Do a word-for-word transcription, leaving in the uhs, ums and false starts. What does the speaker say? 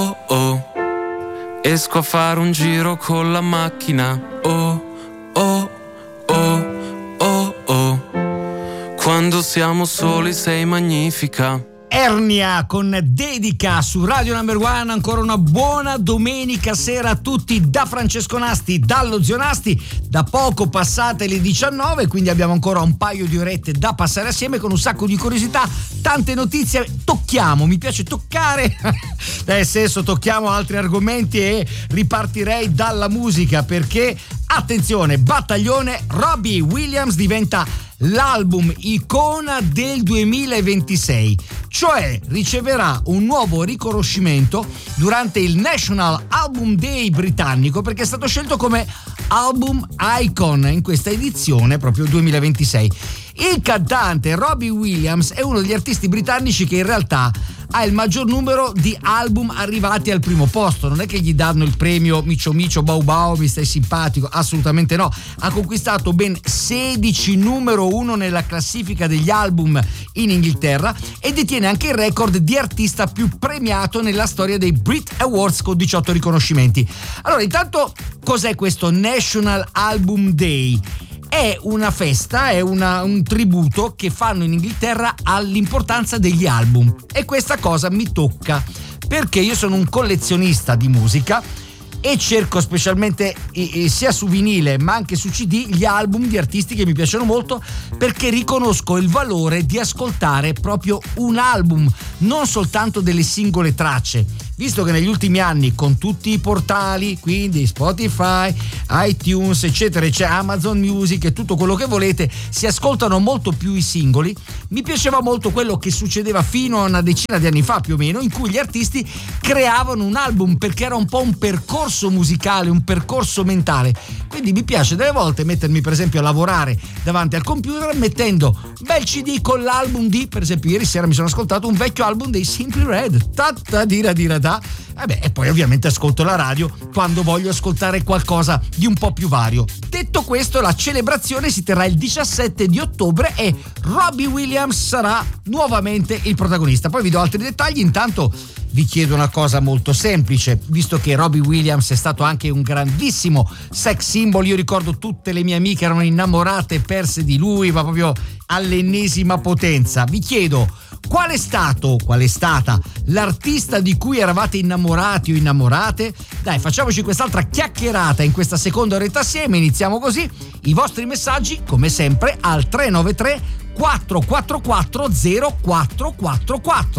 Oh oh, esco a fare un giro con la macchina. Oh oh oh oh oh, quando siamo soli sei magnifica. Ernia con Dedica su Radio Number One. Ancora una buona domenica sera a tutti da Francesco Nasti, dallo Zio Nasti. Da poco passate le diciannove, quindi abbiamo ancora un paio di orette da passare assieme con un sacco di curiosità, tante notizie. Tocchiamo, mi piace toccare, nel senso tocchiamo altri argomenti e ripartirei dalla musica perché, attenzione, battaglione, Robbie Williams diventa l'album icona del duemilaventisei, cioè riceverà un nuovo riconoscimento durante il National Album Day britannico perché è stato scelto come album icon in questa edizione proprio duemilaventisei. Il cantante Robbie Williams è uno degli artisti britannici che in realtà ha il maggior numero di album arrivati al primo posto. Non è che gli danno il premio Micio Micio Bau Bau, mi stai simpatico, assolutamente no. Ha conquistato ben sedici numero uno nella classifica degli album in Inghilterra e detiene anche il record di artista più premiato nella storia dei Brit Awards con diciotto riconoscimenti. Allora, intanto cos'è questo National Album Day? È una festa, è una, un tributo che fanno in Inghilterra all'importanza degli album e questa cosa mi tocca perché io sono un collezionista di musica e cerco specialmente eh, sia su vinile ma anche su C D gli album di artisti che mi piacciono molto perché riconosco il valore di ascoltare proprio un album, non soltanto delle singole tracce. Visto che negli ultimi anni con tutti i portali, quindi Spotify, iTunes, eccetera, c'è Amazon Music e tutto quello che volete, si ascoltano molto più i singoli, mi piaceva molto quello che succedeva fino a una decina di anni fa più o meno, in cui gli artisti creavano un album perché era un po' un percorso musicale, un percorso mentale. Quindi mi piace delle volte mettermi per esempio a lavorare davanti al computer mettendo un bel C D con l'album di, per esempio ieri sera mi sono ascoltato un vecchio album dei Simply Red, ta ta dira dira da. Eh beh, e poi ovviamente ascolto la radio quando voglio ascoltare qualcosa di un po' più vario. Detto questo, la celebrazione si terrà il diciassette di ottobre e Robbie Williams sarà nuovamente il protagonista. Poi vi do altri dettagli, intanto vi chiedo una cosa molto semplice, visto che Robbie Williams è stato anche un grandissimo sex symbol. Io ricordo tutte le mie amiche erano innamorate e perse di lui, ma proprio all'ennesima potenza. Vi chiedo, qual è stato, qual è stata l'artista di cui eravate innamorati o innamorate? Dai, facciamoci quest'altra chiacchierata in questa seconda oretta assieme. Iniziamo così. I vostri messaggi, come sempre, al tre nove tre quattro quattro quattro zero quattro quattro quattro.